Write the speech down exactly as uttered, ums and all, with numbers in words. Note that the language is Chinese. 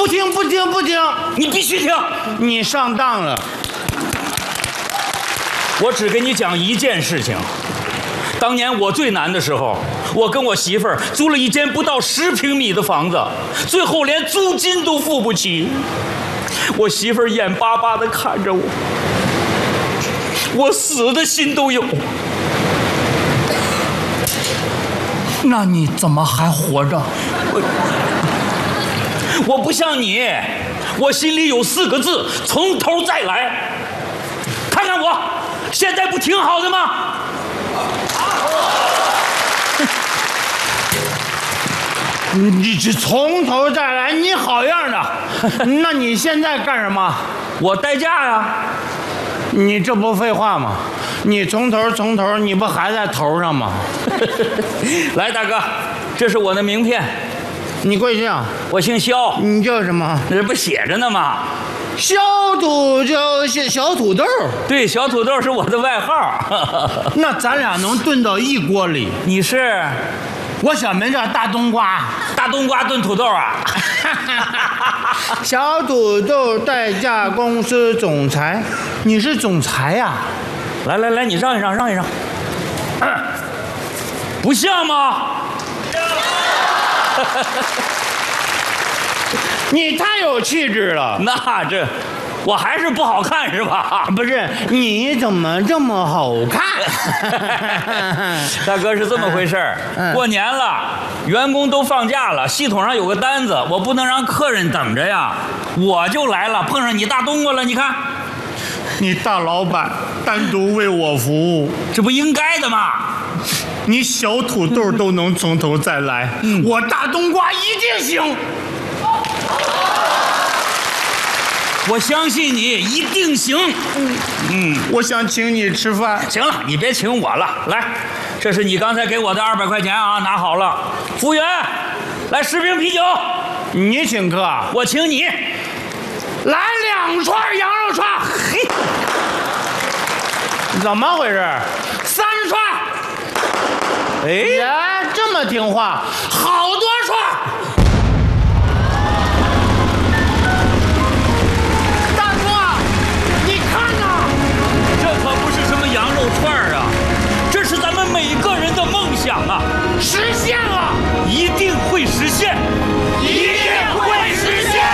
不听不听不听， 你必须听， 你上当了。 我只给你讲一件事情。当年我最难的时候，我跟我媳妇儿租了一间不到十平米的房子，最后连租金都付不起。我媳妇儿眼巴巴地看着我，我死的心都有。 那你怎么还活着？ 我, 我不像你，我心里有四个字：从头再来。看看我，现在不挺好的吗？ 你这从头再来，你好样的！那你现在干什么？ 我代驾呀。 你这不废话吗？你从头从头，你不还在头上吗？ 来，大哥，这是我的名片。 你贵姓？ 我姓肖。 你叫什么？ 这不写着呢吗？ 小土叫小小土豆。 对，小土豆是我的外号。 那咱俩能炖到一锅里。 你是？ 我小名叫大冬瓜。 大冬瓜炖土豆啊。 小土豆代驾公司总裁。你是总裁呀、啊？ 来来来，你让一让，让一让。嗯、不像吗？ 你太有气质了。 那这，我还是不好看是吧？ 不是，你怎么这么好看？ 大哥是这么回事儿、嗯。过年了，员工都放假了，系统上有个单子，我不能让客人等着呀，我就来了，碰上你大冬瓜了，你看。 你大老板单独为我服务， 这不应该的吗？ 你小土豆都能从头再来，嗯、我大冬瓜一定行。 我相信你一定行。 嗯嗯，我想请你吃饭。 行了，你别请我了。来，这是你刚才给我的二百块钱啊，拿好了。服务员，来十瓶啤酒。 你请客， 我请你。 来两串羊肉串。嘿，怎么回事？三串。哎呀，这么听话，好多串。